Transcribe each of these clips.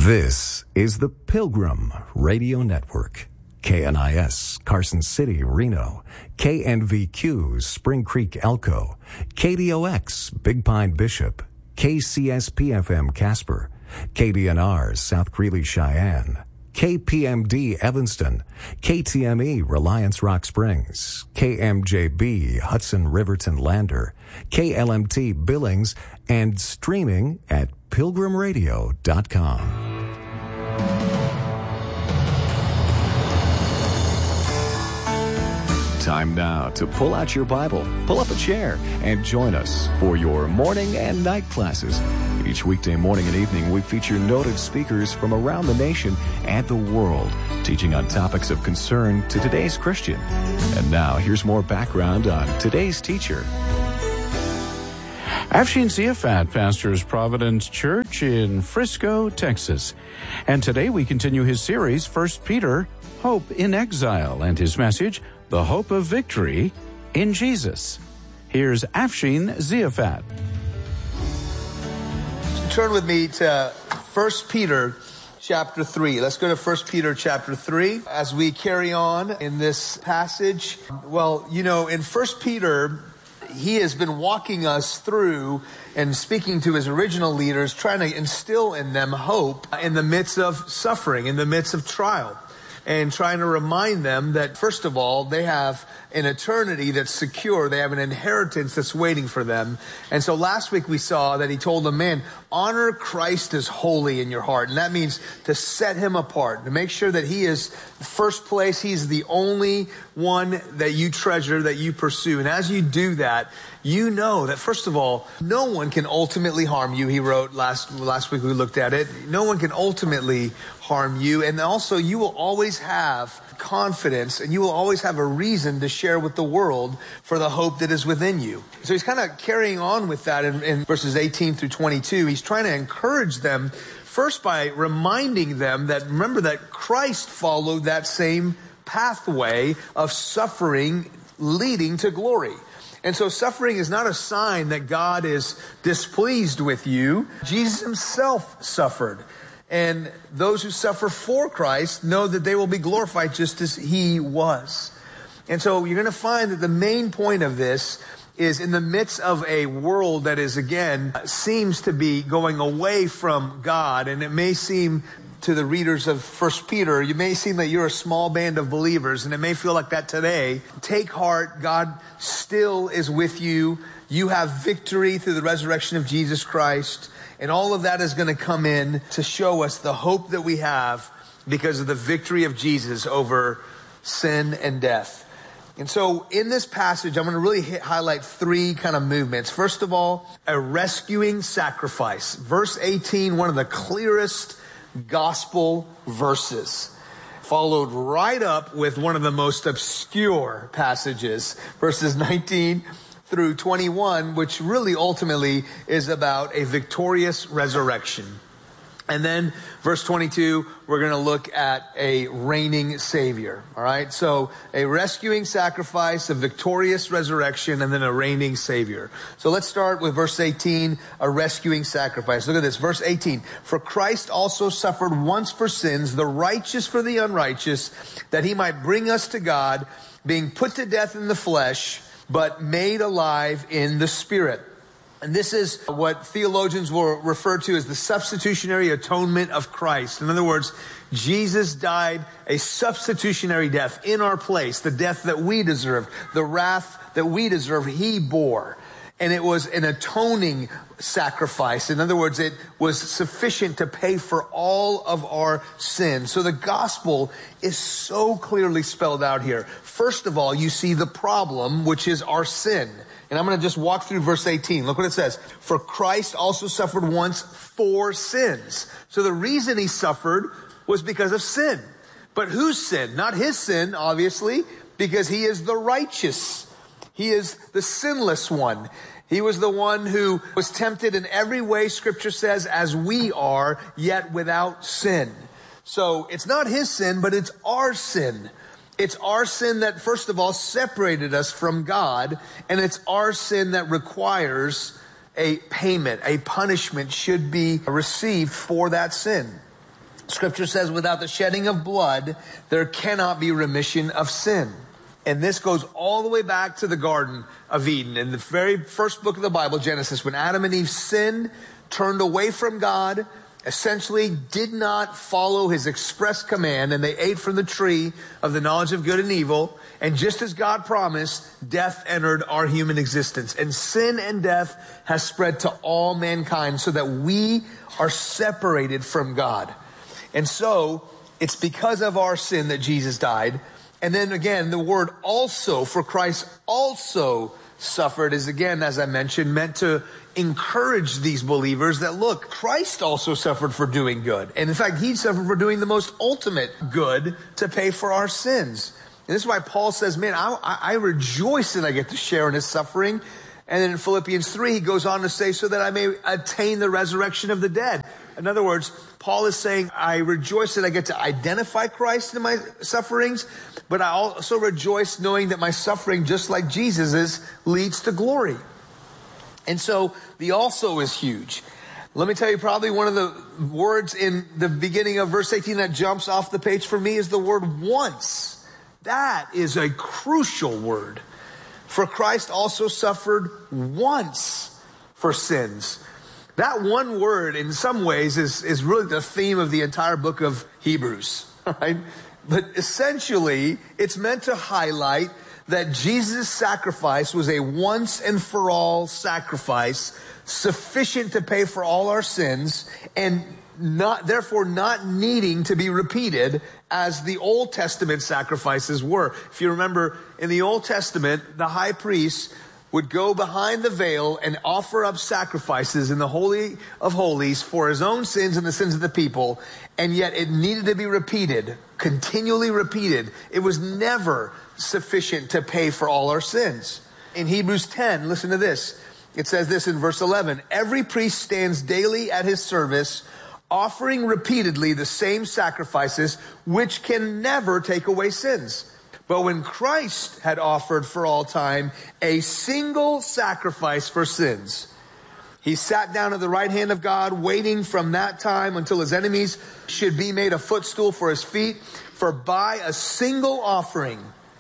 This is the Pilgrim Radio Network. KNIS, Carson City, Reno. KNVQ, Spring Creek, Elko. KDOX, Big Pine, Bishop. KCSP-FM, Casper. KDNR, South Greeley, Cheyenne. KPMD, Evanston. KTME, Reliance Rock Springs. KMJB, Hudson Riverton, Lander. KLMT, Billings, and streaming at pilgrimradio.com. Time now to pull out your Bible, pull up a chair, and join us for your morning and night classes. Each weekday morning and evening, we feature noted speakers from around the nation and the world, teaching on topics of concern to today's Christian. And now, here's more background on today's teacher. Afshin Ziafat pastors Providence Church in Frisco, Texas. And today we continue his series, 1 Peter, Hope in Exile, and his message, The Hope of Victory in Jesus. Here's Afshin Ziafat. Turn with me to 1 Peter chapter 3. Let's go to 1 Peter chapter 3 as we carry on in this passage. Well, you know, in 1 Peter, he has been walking us through and speaking to his original leaders, trying to instill in them hope in the midst of suffering, in the midst of trial, and trying to remind them that, first of all, they have an eternity that's secure. They have an inheritance that's waiting for them. And so last week we saw that he told them, man, honor Christ as holy in your heart. And that means to set him apart, to make sure that he is first place. He's the only one that you treasure, that you pursue. And as you do that, you know that, first of all, no one can ultimately harm you. He wrote last week we looked at it. No one can ultimately harm you. And also you will always have confidence and you will always have a reason to share with the world for the hope that is within you. So he's kind of carrying on with that in verses 18 through 22. He's trying to encourage them first by reminding them that, remember that Christ followed that same pathway of suffering leading to glory. And so suffering is not a sign that God is displeased with you. Jesus himself suffered. And those who suffer for Christ know that they will be glorified just as he was. And so you're going to find that the main point of this is in the midst of a world that is, again, seems to be going away from God. And it may seem to the readers of 1 Peter, you may seem that you're a small band of believers, and it may feel like that today. Take heart. God still is with you. You have victory through the resurrection of Jesus Christ. And all of that is going to come in to show us the hope that we have because of the victory of Jesus over sin and death. And so in this passage, I'm going to really highlight three kind of movements. First of all, a rescuing sacrifice. Verse 18, one of the clearest gospel verses, followed right up with one of the most obscure passages, verses 19 through 21, which really ultimately is about a victorious resurrection. And then verse 22, we're going to look at a reigning Savior. All right. So a rescuing sacrifice, a victorious resurrection, and then a reigning Savior. So let's start with verse 18, a rescuing sacrifice. Look at this. Verse 18, for Christ also suffered once for sins, the righteous for the unrighteous, that he might bring us to God, being put to death in the flesh, but made alive in the Spirit. And this is what theologians will refer to as the substitutionary atonement of Christ. In other words, Jesus died a substitutionary death in our place, the death that we deserve, the wrath that we deserve, he bore. And it was an atoning sacrifice. In other words, it was sufficient to pay for all of our sins. So the gospel is so clearly spelled out here. First of all, you see the problem, which is our sin. And I'm going to just walk through verse 18. Look what it says. For Christ also suffered once for sins. So the reason he suffered was because of sin. But whose sin? Not his sin, obviously, because he is the righteous. He is the sinless one. He was the one who was tempted in every way, Scripture says, as we are, yet without sin. So it's not his sin, but it's our sin. It's our sin that, first of all, separated us from God, and it's our sin that requires a payment, a punishment should be received for that sin. Scripture says, without the shedding of blood, there cannot be remission of sin. And this goes all the way back to the Garden of Eden. In the very first book of the Bible, Genesis, when Adam and Eve sinned, turned away from God, essentially did not follow his express command, and they ate from the tree of the knowledge of good and evil. And just as God promised, death entered our human existence. And sin and death has spread to all mankind so that we are separated from God. And so it's because of our sin that Jesus died. And then again, the word also, for Christ also suffered, is again, as I mentioned, meant to encourage these believers that, look, Christ also suffered for doing good. And in fact, he suffered for doing the most ultimate good to pay for our sins. And this is why Paul says, man, I rejoice that I get to share in his suffering. And then in Philippians 3, he goes on to say, so that I may attain the resurrection of the dead. In other words, Paul is saying, I rejoice that I get to identify Christ in my sufferings, but I also rejoice knowing that my suffering, just like Jesus's, leads to glory. And so the also is huge. Let me tell you, probably one of the words in the beginning of verse 18 that jumps off the page for me is the word once. That is a crucial word. For Christ also suffered once for sins. That one word, in some ways, is really the theme of the entire book of Hebrews, right? But essentially, it's meant to highlight that Jesus' sacrifice was a once and for all sacrifice, sufficient to pay for all our sins, and therefore not needing to be repeated as the Old Testament sacrifices were. If you remember, in the Old Testament, the high priest would go behind the veil and offer up sacrifices in the Holy of Holies for his own sins and the sins of the people, and yet it needed to be repeated, continually repeated. It was never sufficient to pay for all our sins. In Hebrews 10, listen to this. It says this in verse 11, every priest stands daily at his service, offering repeatedly the same sacrifices, which can never take away sins. But when Christ had offered for all time a single sacrifice for sins, he sat down at the right hand of God, waiting from that time until his enemies should be made a footstool for his feet. For by a single offering,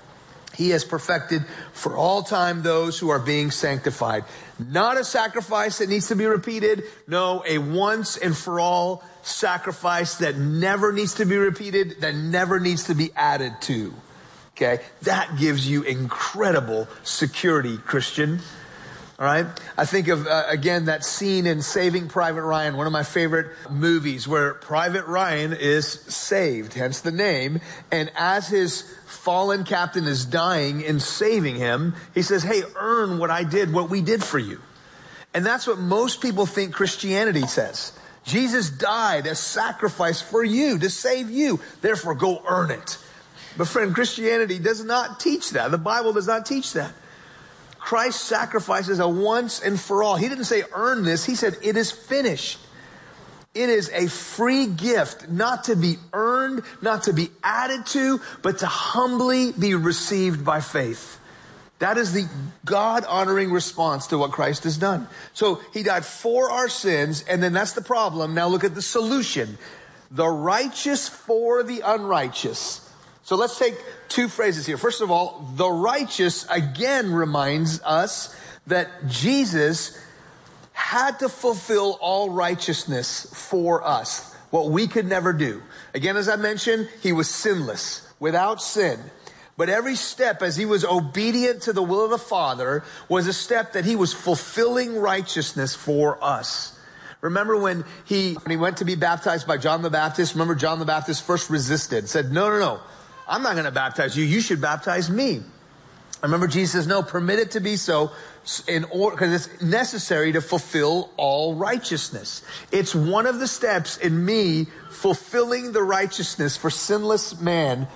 he has perfected for all time those who are being sanctified. Not a sacrifice that needs to be repeated. No, a once and for all sacrifice that never needs to be repeated, that never needs to be added to. Okay, that gives you incredible security, Christian. All right. I think of, again, that scene in Saving Private Ryan, one of my favorite movies, where Private Ryan is saved, hence the name. And as his fallen captain is dying and saving him, he says, hey, earn what I did, what we did for you. And that's what most people think Christianity says. Jesus died as sacrifice for you to save you. Therefore, go earn it. But friend, Christianity does not teach that. The Bible does not teach that. Christ's sacrifice is a once and for all. He didn't say earn this. He said it is finished. It is a free gift, not to be earned, not to be added to, but to humbly be received by faith. That is the God-honoring response to what Christ has done. So he died for our sins, and then that's the problem. Now look at the solution. The righteous for the unrighteous. So let's take two phrases here. First of all, the righteous again reminds us that Jesus had to fulfill all righteousness for us, what we could never do. Again, as I mentioned, he was sinless, without sin. But every step as he was obedient to the will of the Father was a step that he was fulfilling righteousness for us. Remember when he went to be baptized by John the Baptist? Remember John the Baptist first resisted, said, no. I'm not going to baptize you. You should baptize me. I remember Jesus says, no, permit it to be so, in order, because it's necessary to fulfill all righteousness. It's one of the steps in me fulfilling the righteousness for sinful man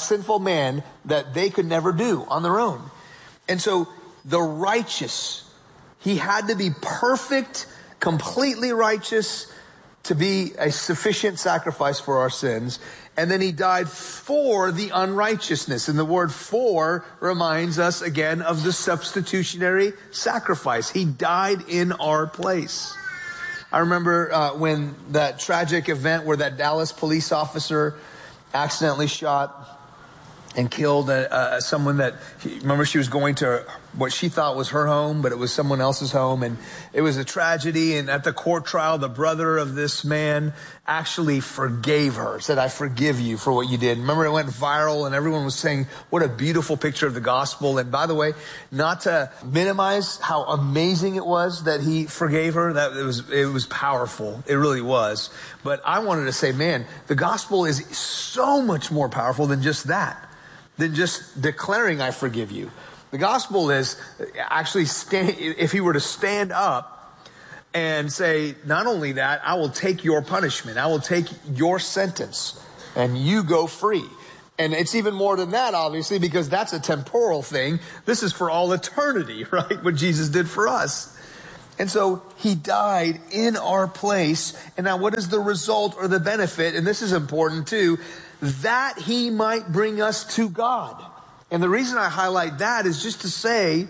that they could never do on their own. And so the righteous, he had to be perfect, completely righteous to be a sufficient sacrifice for our sins. And then he died for the unrighteousness. And the word for reminds us again of the substitutionary sacrifice. He died in our place. I remember when that tragic event where that Dallas police officer accidentally shot and killed someone that, remember, she was going to what she thought was her home, but it was someone else's home. And it was a tragedy. And at the court trial, the brother of this man actually forgave her, said, I forgive you for what you did. Remember, it went viral and everyone was saying, what a beautiful picture of the gospel. And by the way, not to minimize how amazing it was that he forgave her, that it was powerful. It really was. But I wanted to say, man, the gospel is so much more powerful than just that. Than just declaring, I forgive you. The gospel is actually, if he were to stand up and say, not only that, I will take your punishment. I will take your sentence and you go free. And it's even more than that, obviously, because that's a temporal thing. This is for all eternity, right? What Jesus did for us. And so he died in our place. And now what is the result or the benefit? And this is important too. That he might bring us to God. And the reason I highlight that is just to say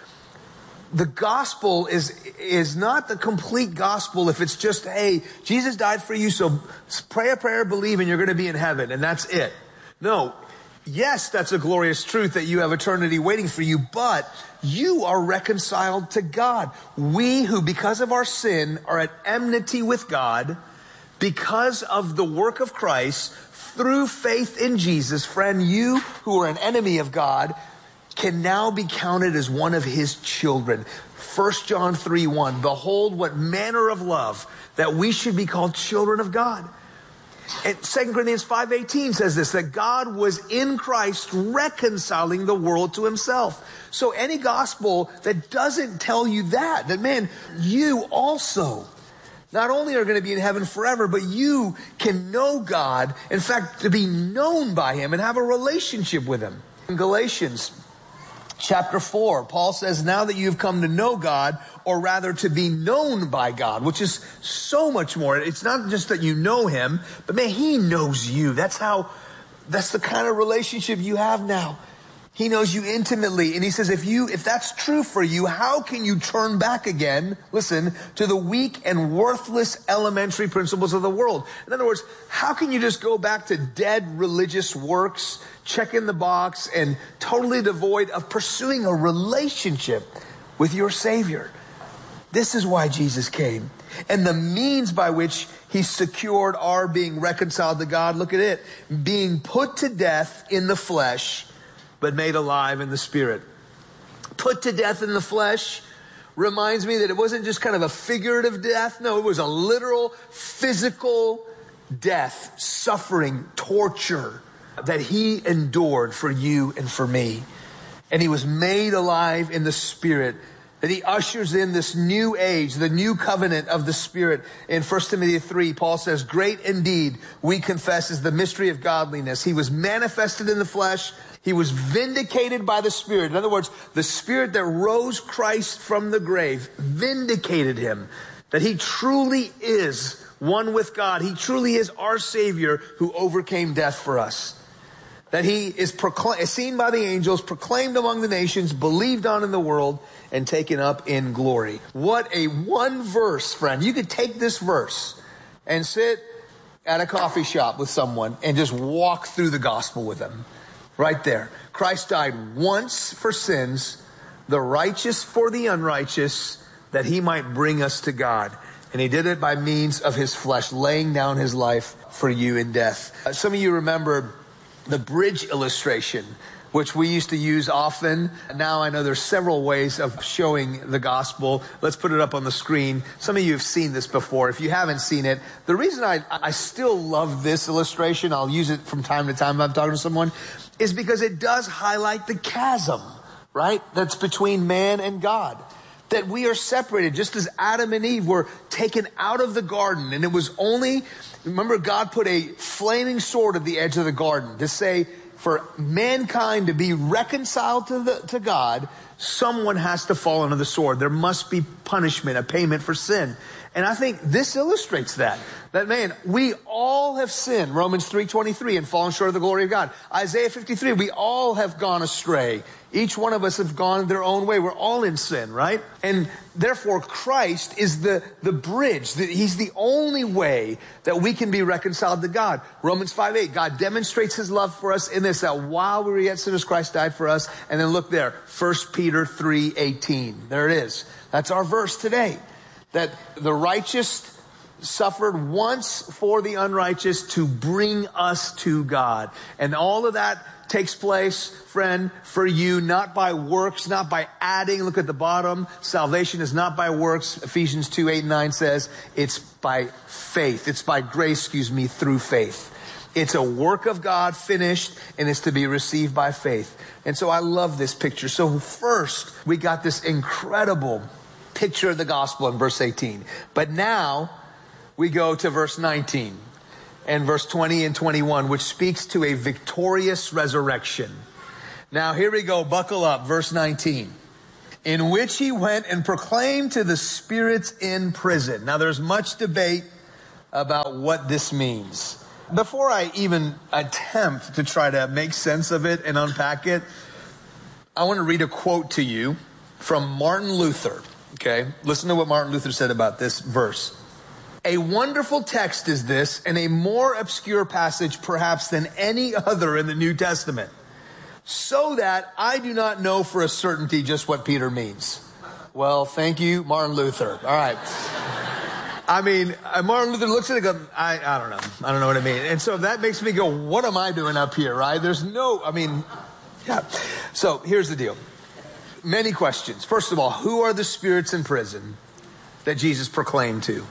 the gospel is not the complete gospel if it's just, hey, Jesus died for you, so pray a prayer, believe, and you're going to be in heaven, and that's it. No. Yes, that's a glorious truth that you have eternity waiting for you, but you are reconciled to God. We who, because of our sin, are at enmity with God, because of the work of Christ, through faith in Jesus, friend, you who are an enemy of God can now be counted as one of his children. 1 John 3:1, behold what manner of love that we should be called children of God. And 2 Corinthians 5:18 says this, that God was in Christ reconciling the world to himself. So any gospel that doesn't tell you that man, you also not only are going to be in heaven forever, but you can know God, in fact, to be known by him and have a relationship with him. In Galatians chapter 4, Paul says, now that you've come to know God, or rather to be known by God, which is so much more. It's not just that you know him, but man, he knows you. That's the kind of relationship you have now. He knows you intimately. And he says, if that's true for you, how can you turn back again, listen, to the weak and worthless elementary principles of the world? In other words, how can you just go back to dead religious works, check in the box, and totally devoid of pursuing a relationship with your Savior? This is why Jesus came. And the means by which he secured our being reconciled to God, look at it, being put to death in the flesh, but made alive in the spirit. Put to death in the flesh reminds me that it wasn't just kind of a figurative death. No, it was a literal, physical death, suffering, torture that he endured for you and for me. And he was made alive in the spirit. That he ushers in this new age, the new covenant of the Spirit. In 1 Timothy 3, Paul says, great indeed, we confess, is the mystery of godliness. He was manifested in the flesh. He was vindicated by the Spirit. In other words, the Spirit that rose Christ from the grave vindicated him. That he truly is one with God. He truly is our Savior who overcame death for us. That he is seen by the angels, proclaimed among the nations, believed on in the world, and taken up in glory. What a one verse, friend. You could take this verse and sit at a coffee shop with someone and just walk through the gospel with them. Right there. Christ died once for sins, the righteous for the unrighteous, that he might bring us to God. And he did it by means of his flesh, laying down his life for you in death. Some of you remember the bridge illustration, which we used to use often. Now I know there's several ways of showing the gospel. Let's put it up on the screen. Some of you have seen this before. If you haven't seen it, the reason I still love this illustration, I'll use it from time to time if I'm talking to someone, is because it does highlight the chasm, right? That's between man and God. That we are separated, just as Adam and Eve were taken out of the garden. And it was only, remember, God put a flaming sword at the edge of the garden to say, for mankind to be reconciled to God, someone has to fall under the sword. There must be punishment, a payment for sin. And I think this illustrates that. That, man, we all have sinned, Romans 3:23, and fallen short of the glory of God. Isaiah 53, we all have gone astray. Each one of us have gone their own way. We're all in sin, right? And therefore, Christ is the bridge. He's the only way that we can be reconciled to God. Romans 5:8, God demonstrates his love for us in this, that while we were yet sinners, Christ died for us. And then look there, 1 Peter 3:18. There it is. That's our verse today. That the righteous suffered once for the unrighteous to bring us to God. And all of that takes place, friend, for you, not by works, not by adding. Look at the bottom. Salvation is not by works. Ephesians 2:8-9 says it's by faith. It's by grace, through faith. It's a work of God finished, and it's to be received by faith. And so I love this picture. So first, we got this incredible picture of the gospel in verse 18. But now we go to verse 19 and verse 20 and 21, which speaks to a victorious resurrection. Now here we go. Buckle up. Verse 19. In which he went and proclaimed to the spirits in prison. Now there's much debate about what this means. Before I even attempt to try to make sense of it and unpack it, I want to read a quote to you from Martin Luther. Okay, listen to what Martin Luther said about this verse. A wonderful text is this, and a more obscure passage perhaps than any other in the New Testament, so that I do not know for a certainty just what Peter means. Well, thank you, Martin Luther. All right. I mean, Martin Luther looks at it and goes, I don't know. I don't know what I mean. And so that makes me go, what am I doing up here, right? Yeah. So here's the deal. Many questions. First of all, who are the spirits in prison that Jesus proclaimed to?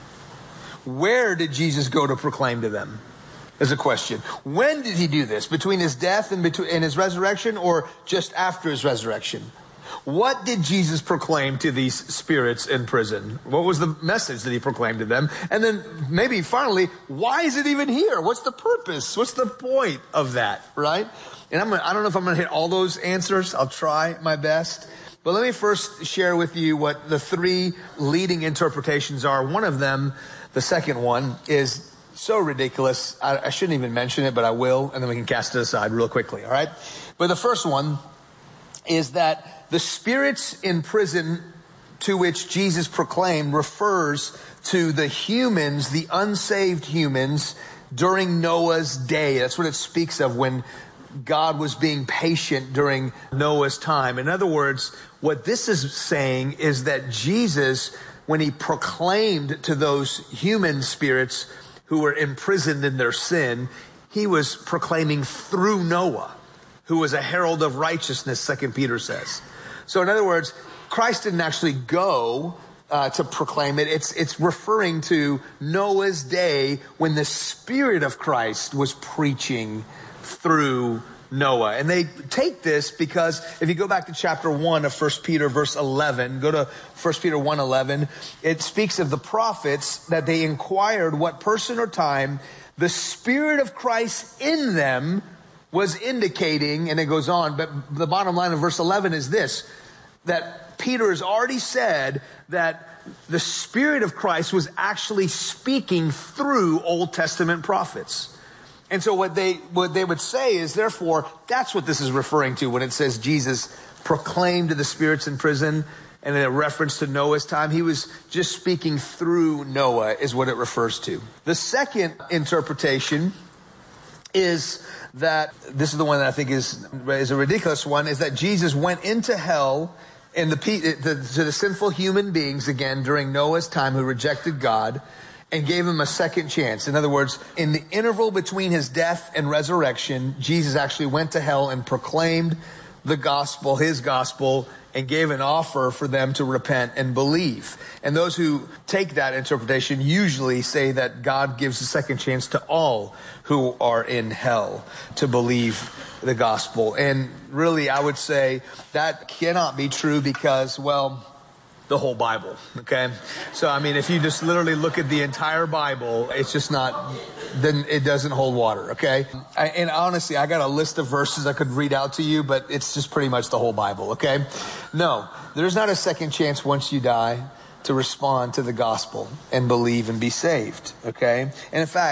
Where did Jesus go to proclaim to them? Is a question. When did he do this? Between his death and his resurrection, or just after his resurrection? What did Jesus proclaim to these spirits in prison? What was the message that he proclaimed to them? And then maybe finally, why is it even here? What's the purpose? What's the point of that, right? And I don't know if I'm going to hit all those answers. I'll try my best. But let me first share with you what the three leading interpretations are. One of them, the second one, is so ridiculous. I shouldn't even mention it, but I will, and then we can cast it aside real quickly, all right? But the first one is that the spirits in prison to which Jesus proclaimed refers to the humans, the unsaved humans, during Noah's day. That's what it speaks of when God was being patient during Noah's time. In other words, what this is saying is that Jesus, when he proclaimed to those human spirits who were imprisoned in their sin, he was proclaiming through Noah, who was a herald of righteousness, 2 Peter says. So in other words, Christ didn't actually go to proclaim it. It's referring to Noah's day when the Spirit of Christ was preaching through Noah. And they take this because if you go back to chapter 1 of 1 Peter verse 11, go to 1 Peter 1:11, it speaks of the prophets that they inquired what person or time the Spirit of Christ in them was indicating, and it goes on, but the bottom line of verse 11 is this, that Peter has already said that the Spirit of Christ was actually speaking through Old Testament prophets. And so what they would say is, therefore, that's what this is referring to when it says Jesus proclaimed to the spirits in prison, and in a reference to Noah's time, he was just speaking through Noah is what it refers to. The second interpretation is that, this is the one that I think is a ridiculous one, is that Jesus went into hell to the sinful human beings again during Noah's time who rejected God, and gave him a second chance. In other words, in the interval between his death and resurrection, Jesus actually went to hell and proclaimed the gospel, his gospel, and gave an offer for them to repent and believe. And those who take that interpretation usually say that God gives a second chance to all who are in hell to believe the gospel. And really, I would say that cannot be true because, well, the whole Bible, okay? So, I mean, if you just literally look at the entire Bible, it's just not, then it doesn't hold water, okay? And honestly, I got a list of verses I could read out to you, but it's just pretty much the whole Bible, okay? No, there's not a second chance once you die to respond to the gospel and believe and be saved, okay? And in fact,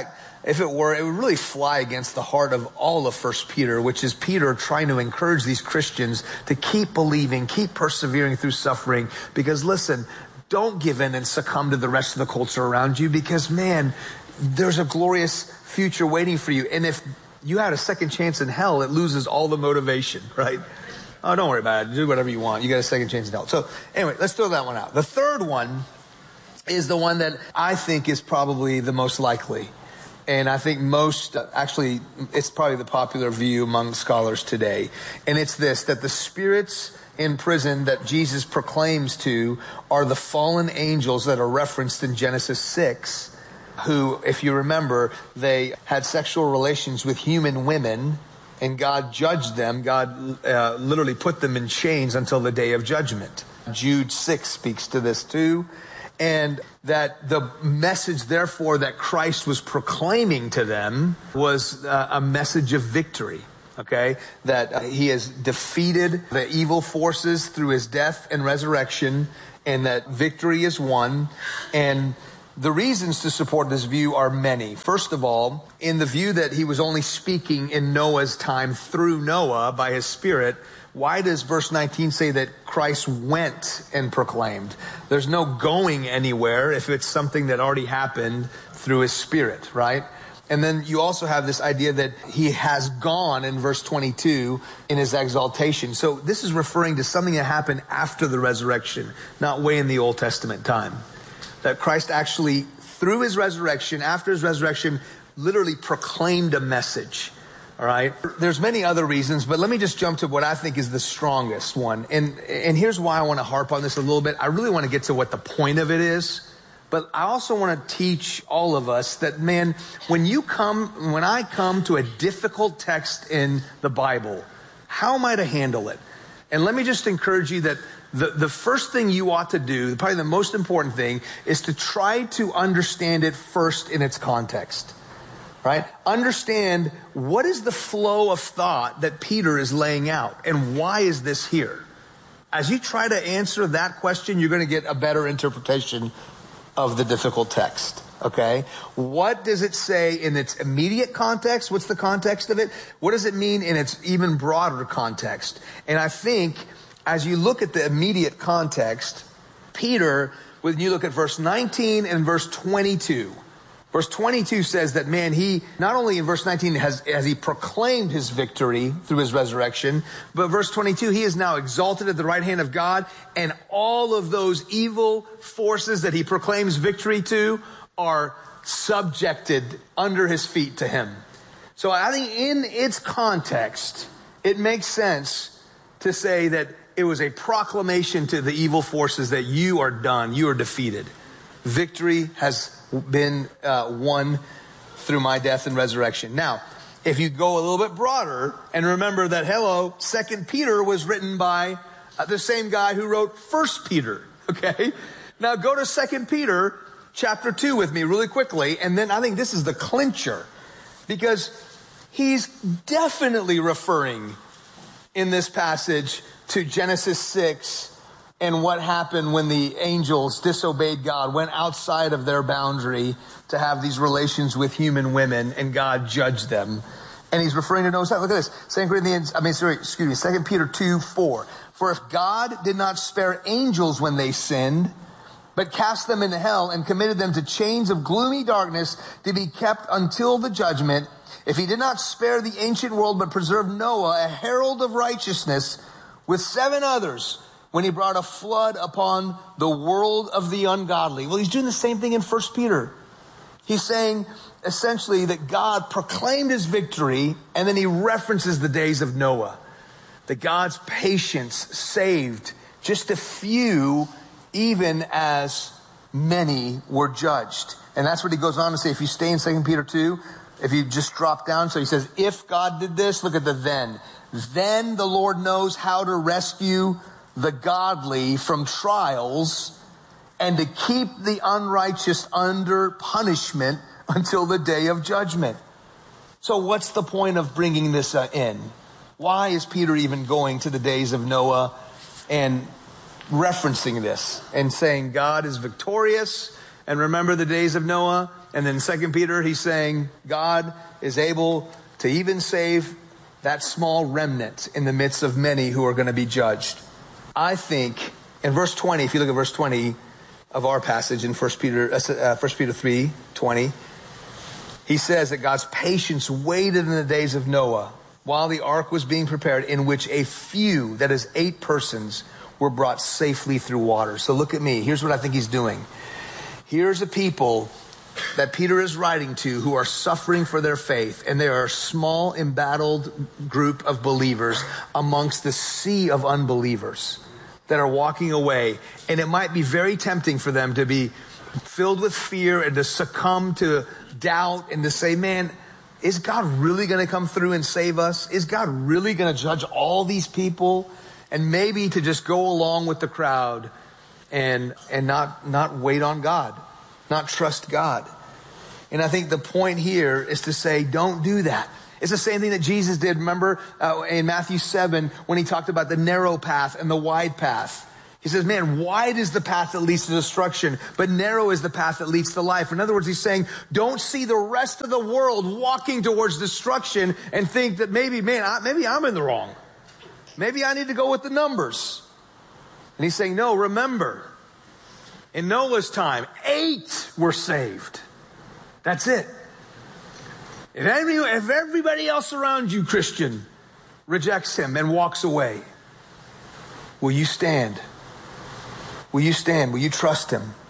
if it were, it would really fly against the heart of all of 1 Peter, which is Peter trying to encourage these Christians to keep believing, keep persevering through suffering. Because listen, don't give in and succumb to the rest of the culture around you, because man, there's a glorious future waiting for you. And if you had a second chance in hell, it loses all the motivation, right? Oh, don't worry about it. Do whatever you want. You got a second chance in hell. So anyway, let's throw that one out. The third one is the one that I think is probably the most likely. And I think actually, it's probably the popular view among scholars today. And it's this, that the spirits in prison that Jesus proclaims to are the fallen angels that are referenced in Genesis 6, who, if you remember, they had sexual relations with human women, and God judged them. God literally put them in chains until the day of judgment. Jude 6 speaks to this too. And that the message, therefore, that Christ was proclaiming to them was a message of victory, okay? That he has defeated the evil forces through his death and resurrection, and that victory is won. And the reasons to support this view are many. First of all, in the view that he was only speaking in Noah's time through Noah by his Spirit, why does verse 19 say that Christ went and proclaimed? There's no going anywhere if it's something that already happened through his Spirit, right? And then you also have this idea that he has gone in verse 22 in his exaltation. So this is referring to something that happened after the resurrection, not way in the Old Testament time. That Christ actually, through his resurrection, after his resurrection, literally proclaimed a message. All right. There's many other reasons, but let me just jump to what I think is the strongest one. And here's why I want to harp on this a little bit. I really want to get to what the point of it is, but I also want to teach all of us that, man, when I come to a difficult text in the Bible, how am I to handle it? And let me just encourage you that the first thing you ought to do, probably the most important thing, is to try to understand it first in its context. Right? Understand what is the flow of thought that Peter is laying out, and why is this here? As you try to answer that question, you're going to get a better interpretation of the difficult text. Okay? What does it say in its immediate context? What's the context of it? What does it mean in its even broader context? And I think as you look at the immediate context, Peter, when you look at verse 19 and verse 22, verse 22 says that, man, he, not only in verse 19 has he proclaimed his victory through his resurrection, but verse 22, he is now exalted at the right hand of God, and all of those evil forces that he proclaims victory to are subjected under his feet to him. So I think in its context, it makes sense to say that it was a proclamation to the evil forces that you are done, you are defeated. Victory has been won through my death and resurrection. Now, if you go a little bit broader and remember that, 2 Peter was written by the same guy who wrote 1 Peter, okay? Now go to 2 Peter chapter 2 with me really quickly, and then I think this is the clincher, because he's definitely referring in this passage to Genesis 6 and what happened when the angels disobeyed God, went outside of their boundary to have these relations with human women, and God judged them. And he's referring to Noah's time. Look at this. 2 Peter 2:4. For if God did not spare angels when they sinned, but cast them into hell and committed them to chains of gloomy darkness to be kept until the judgment, if he did not spare the ancient world but preserved Noah, a herald of righteousness, with 7 others, when he brought a flood upon the world of the ungodly. Well, he's doing the same thing in 1 Peter. He's saying essentially that God proclaimed his victory, and then he references the days of Noah. That God's patience saved just a few, even as many were judged. And that's what he goes on to say. If you stay in 2 Peter 2, if you just drop down, so he says, if God did this, look at the then. Then the Lord knows how to rescue the godly from trials and to keep the unrighteous under punishment until the day of judgment. So what's the point of bringing this in? Why is Peter even going to the days of Noah and referencing this and saying God is victorious? And remember the days of Noah? And then 2 Peter, he's saying God is able to even save that small remnant in the midst of many who are going to be judged. I think in verse 20, if you look at verse 20 of our passage in 1 Peter 3:20, he says that God's patience waited in the days of Noah while the ark was being prepared, in which a few, that is 8 persons, were brought safely through water. So look at me. Here's what I think he's doing. Here's a people that Peter is writing to who are suffering for their faith, and they are a small, embattled group of believers amongst the sea of unbelievers that are walking away. And it might be very tempting for them to be filled with fear and to succumb to doubt and to say, man, is God really going to come through and save us? Is God really going to judge all these people? And maybe to just go along with the crowd and not wait on God, not trust God. And I think the point here is to say, don't do that. It's the same thing that Jesus did. Remember in Matthew 7 when he talked about the narrow path and the wide path. He says, man, wide is the path that leads to destruction, but narrow is the path that leads to life. In other words, he's saying, don't see the rest of the world walking towards destruction and think that maybe I'm in the wrong. Maybe I need to go with the numbers. And he's saying, no, remember, in Noah's time, 8 were saved. That's it. If everybody else around you, Christian, rejects him and walks away, will you stand? Will you stand? Will you trust him?